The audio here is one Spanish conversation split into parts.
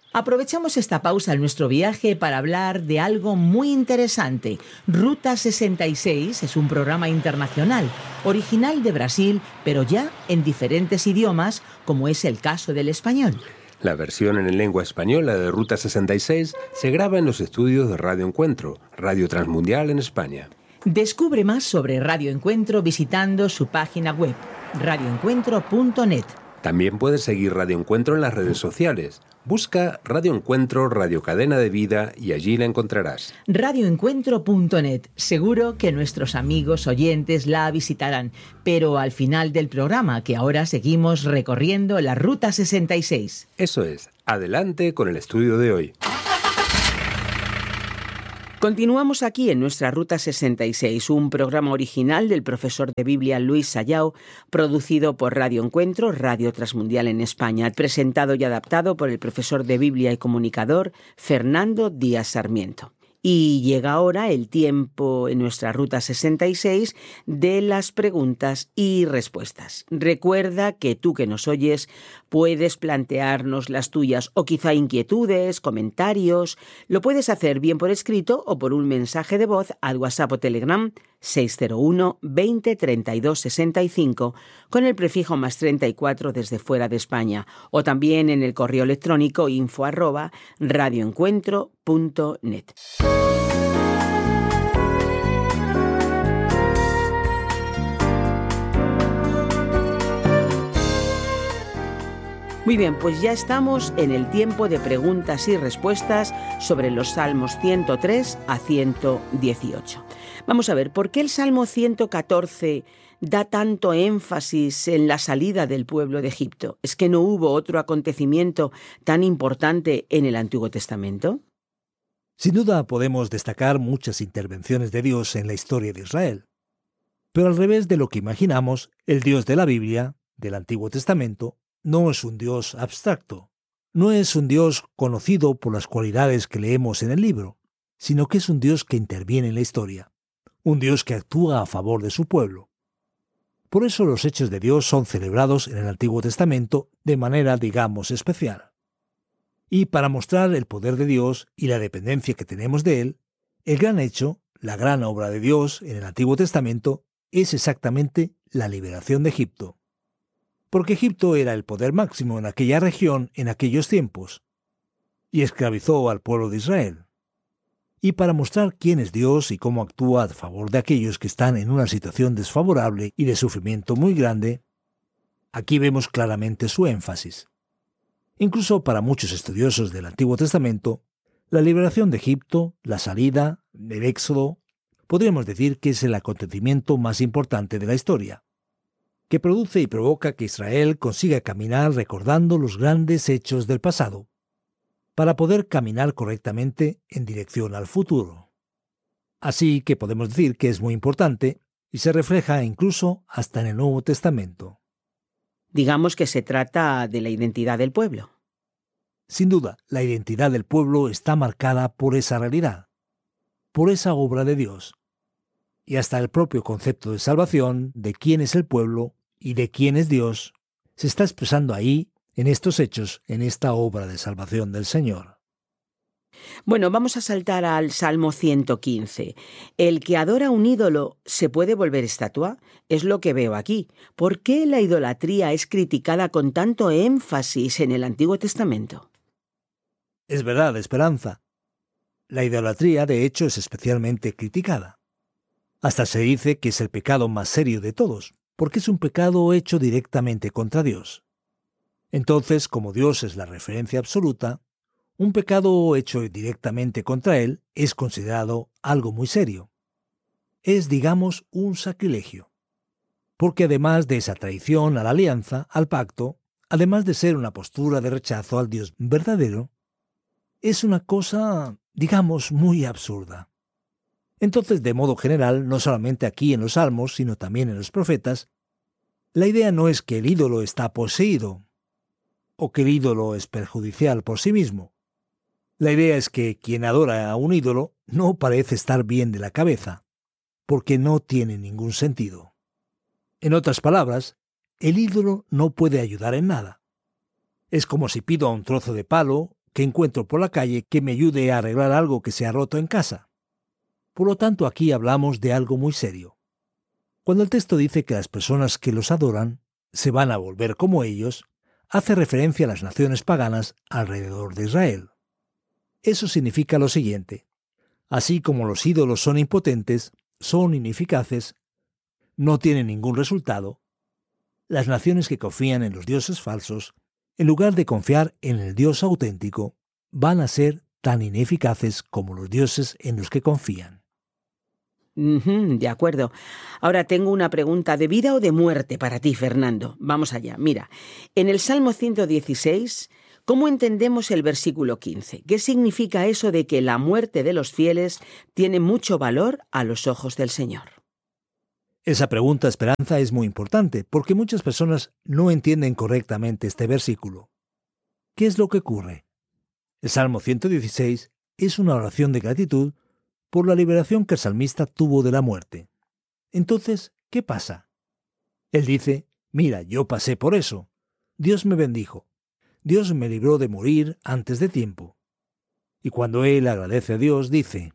Aprovechamos esta pausa en nuestro viaje para hablar de algo muy interesante. Ruta 66 es un programa internacional, original de Brasil, pero ya en diferentes idiomas, como es el caso del español. La versión en lengua española de Ruta 66 se graba en los estudios de Radio Encuentro, Radio Transmundial en España. Descubre más sobre Radio Encuentro visitando su página web, radioencuentro.net. También puedes seguir Radio Encuentro en las redes sociales. Busca Radio Encuentro, Radio Cadena de Vida y allí la encontrarás. Radioencuentro.net. Seguro que nuestros amigos oyentes la visitarán, pero al final del programa, que ahora seguimos recorriendo la Ruta 66. Eso es. Adelante con el estudio de hoy. Continuamos aquí en nuestra Ruta 66, un programa original del profesor de Biblia Luis Sayao, producido por Radio Encuentro, Radio Transmundial en España, presentado y adaptado por el profesor de Biblia y comunicador Fernando Díaz Sarmiento. Y llega ahora el tiempo en nuestra Ruta 66 de las preguntas y respuestas. Recuerda que tú que nos oyes puedes plantearnos las tuyas o quizá inquietudes, comentarios. Lo puedes hacer bien por escrito o por un mensaje de voz al WhatsApp o Telegram 601 20 32 65 con el prefijo +34 desde fuera de España, o también en el correo electrónico info@radioencuentro.net. Muy bien, pues ya estamos en el tiempo de preguntas y respuestas sobre los Salmos 103 a 118. Vamos a ver, ¿por qué el Salmo 114 da tanto énfasis en la salida del pueblo de Egipto? ¿Es que no hubo otro acontecimiento tan importante en el Antiguo Testamento? Sin duda podemos destacar muchas intervenciones de Dios en la historia de Israel. Pero al revés de lo que imaginamos, el Dios de la Biblia, del Antiguo Testamento, no es un Dios abstracto. No es un Dios conocido por las cualidades que leemos en el libro, sino que es un Dios que interviene en la historia. Un Dios que actúa a favor de su pueblo. Por eso los hechos de Dios son celebrados en el Antiguo Testamento de manera, digamos, especial. Y para mostrar el poder de Dios y la dependencia que tenemos de Él, el gran hecho, la gran obra de Dios en el Antiguo Testamento es exactamente la liberación de Egipto. Porque Egipto era el poder máximo en aquella región en aquellos tiempos, y esclavizó al pueblo de Israel. Y para mostrar quién es Dios y cómo actúa a favor de aquellos que están en una situación desfavorable y de sufrimiento muy grande, aquí vemos claramente su énfasis. Incluso para muchos estudiosos del Antiguo Testamento, la liberación de Egipto, la salida, el éxodo, podríamos decir que es el acontecimiento más importante de la historia, que produce y provoca que Israel consiga caminar recordando los grandes hechos del pasado, para poder caminar correctamente en dirección al futuro. Así que podemos decir que es muy importante y se refleja incluso hasta en el Nuevo Testamento. Digamos que se trata de la identidad del pueblo. Sin duda, la identidad del pueblo está marcada por esa realidad, por esa obra de Dios. Y hasta el propio concepto de salvación, de quién es el pueblo y de quién es Dios, se está expresando ahí, en estos hechos, en esta obra de salvación del Señor. Bueno, vamos a saltar al Salmo 115. ¿El que adora un ídolo se puede volver estatua? Es lo que veo aquí. ¿Por qué la idolatría es criticada con tanto énfasis en el Antiguo Testamento? Es verdad, Esperanza. La idolatría, de hecho, es especialmente criticada. Hasta se dice que es el pecado más serio de todos, porque es un pecado hecho directamente contra Dios. Entonces, como Dios es la referencia absoluta, un pecado hecho directamente contra Él es considerado algo muy serio. Es, digamos, un sacrilegio. Porque además de esa traición a la alianza, al pacto, además de ser una postura de rechazo al Dios verdadero, es una cosa, digamos, muy absurda. Entonces, de modo general, no solamente aquí en los Salmos, sino también en los profetas, la idea no es que el ídolo está poseído, o que el ídolo es perjudicial por sí mismo. La idea es que quien adora a un ídolo no parece estar bien de la cabeza, porque no tiene ningún sentido. En otras palabras, el ídolo no puede ayudar en nada. Es como si pido a un trozo de palo que encuentro por la calle que me ayude a arreglar algo que se ha roto en casa. Por lo tanto, aquí hablamos de algo muy serio. Cuando el texto dice que las personas que los adoran se van a volver como ellos, hace referencia a las naciones paganas alrededor de Israel. Eso significa lo siguiente: así como los ídolos son impotentes, son ineficaces, no tienen ningún resultado, las naciones que confían en los dioses falsos, en lugar de confiar en el Dios auténtico, van a ser tan ineficaces como los dioses en los que confían. De acuerdo. Ahora tengo una pregunta de vida o de muerte para ti, Fernando. Vamos allá. Mira, en el Salmo 116, ¿cómo entendemos el versículo 15? ¿Qué significa eso de que la muerte de los fieles tiene mucho valor a los ojos del Señor? Esa pregunta, Esperanza, es muy importante porque muchas personas no entienden correctamente este versículo. ¿Qué es lo que ocurre? El Salmo 116 es una oración de gratitud por la liberación que el salmista tuvo de la muerte. Entonces, ¿qué pasa? Él dice: mira, yo pasé por eso. Dios me bendijo. Dios me libró de morir antes de tiempo. Y cuando él agradece a Dios, dice: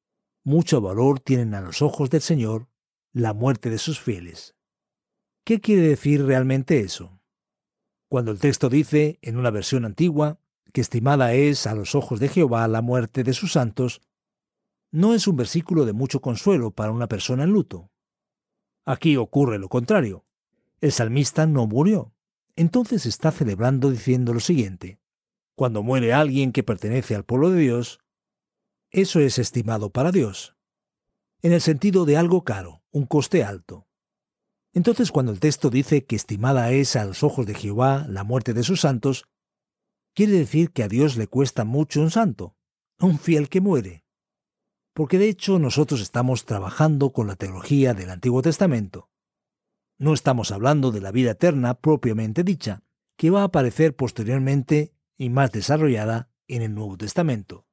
mucho valor tienen a los ojos del Señor la muerte de sus fieles. ¿Qué quiere decir realmente eso? Cuando el texto dice, en una versión antigua, que estimada es a los ojos de Jehová la muerte de sus santos, no es un versículo de mucho consuelo para una persona en luto. Aquí ocurre lo contrario. El salmista no murió. Entonces está celebrando diciendo lo siguiente: cuando muere alguien que pertenece al pueblo de Dios, eso es estimado para Dios, en el sentido de algo caro, un coste alto. Entonces, cuando el texto dice que estimada es a los ojos de Jehová la muerte de sus santos, quiere decir que a Dios le cuesta mucho un santo, un fiel que muere. Porque de hecho nosotros estamos trabajando con la teología del Antiguo Testamento. No estamos hablando de la vida eterna propiamente dicha, que va a aparecer posteriormente y más desarrollada en el Nuevo Testamento.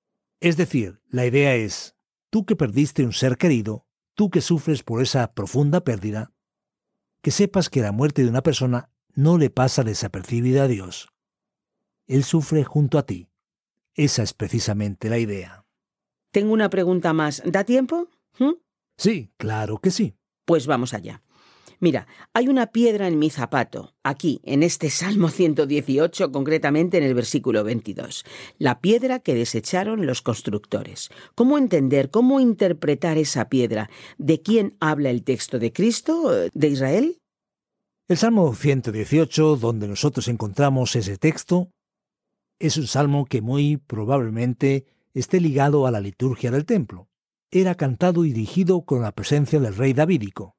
Es decir, la idea es: tú que perdiste un ser querido, tú que sufres por esa profunda pérdida, que sepas que la muerte de una persona no le pasa desapercibida a Dios. Él sufre junto a ti. Esa es precisamente la idea. Tengo una pregunta más. ¿Da tiempo? Sí, claro que sí. Pues vamos allá. Mira, hay una piedra en mi zapato, aquí, en este Salmo 118, concretamente en el versículo 22. La piedra que desecharon los constructores. ¿Cómo entender, cómo interpretar esa piedra? ¿De quién habla el texto? ¿De Cristo? ¿De Israel? El Salmo 118, donde nosotros encontramos ese texto, es un salmo que muy probablemente esté ligado a la liturgia del templo. Era cantado y dirigido con la presencia del rey davídico.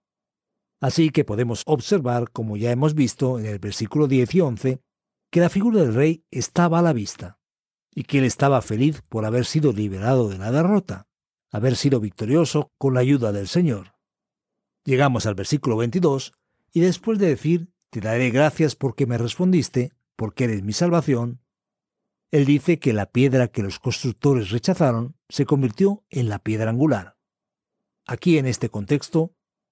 Así que podemos observar, como ya hemos visto en el versículo 10 y 11, que la figura del rey estaba a la vista, y que él estaba feliz por haber sido liberado de la derrota, haber sido victorioso con la ayuda del Señor. Llegamos al versículo 22, y después de decir: te daré gracias porque me respondiste, porque eres mi salvación, él dice que la piedra que los constructores rechazaron se convirtió en la piedra angular. Aquí, en este contexto,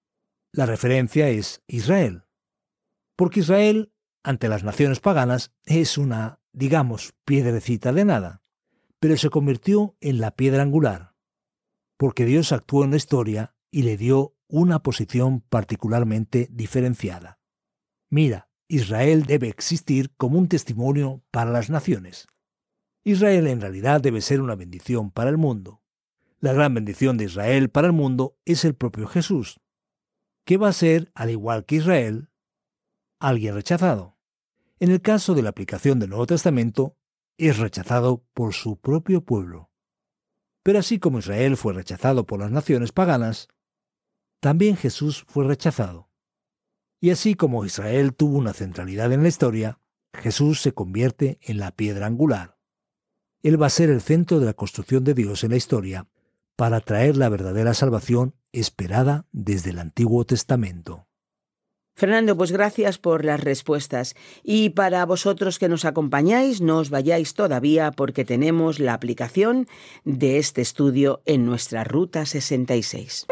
la referencia es Israel, porque Israel, ante las naciones paganas, es una, digamos, piedrecita de nada, pero se convirtió en la piedra angular, porque Dios actuó en la historia y le dio una posición particularmente diferenciada. Mira, Israel debe existir como un testimonio para las naciones. Israel en realidad debe ser una bendición para el mundo. La gran bendición de Israel para el mundo es el propio Jesús, que va a ser, al igual que Israel, alguien rechazado. En el caso de la aplicación del Nuevo Testamento, es rechazado por su propio pueblo. Pero así como Israel fue rechazado por las naciones paganas, también Jesús fue rechazado. Y así como Israel tuvo una centralidad en la historia, Jesús se convierte en la piedra angular. Él va a ser el centro de la construcción de Dios en la historia para traer la verdadera salvación esperada desde el Antiguo Testamento. Fernando, pues gracias por las respuestas. Y para vosotros que nos acompañáis, no os vayáis todavía porque tenemos la aplicación de este estudio en nuestra Ruta 66.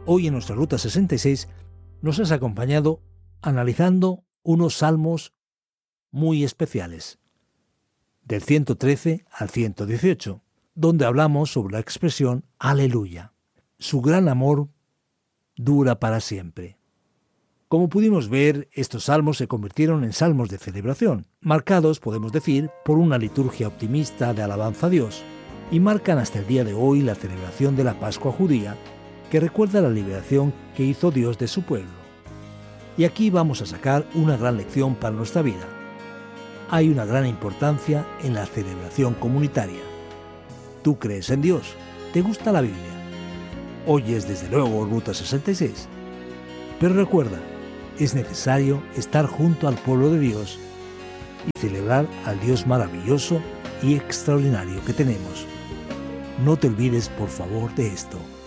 Hoy en nuestra Ruta 66 nos has acompañado analizando unos salmos muy especiales, del 113 al 118, donde hablamos sobre la expresión Aleluya. Su gran amor dura para siempre. Como pudimos ver, estos salmos se convirtieron en salmos de celebración, marcados, podemos decir, por una liturgia optimista de alabanza a Dios, y marcan hasta el día de hoy la celebración de la Pascua judía, que recuerda la liberación que hizo Dios de su pueblo. Y aquí vamos a sacar una gran lección para nuestra vida. Hay una gran importancia en la celebración comunitaria. ¿Tú crees en Dios? ¿Te gusta la Biblia? Oyes desde luego Ruta 66. Pero recuerda, es necesario estar junto al pueblo de Dios y celebrar al Dios maravilloso y extraordinario que tenemos. No te olvides, por favor, de esto.